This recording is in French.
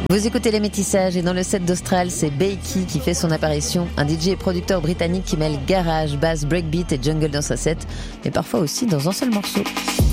Vous écoutez Les Métissages et dans le set d'Austral, c'est Beiki qui fait son apparition, un DJ et producteur britannique qui mêle garage, bass, breakbeat et jungle dans sa set, mais parfois aussi dans un seul morceau.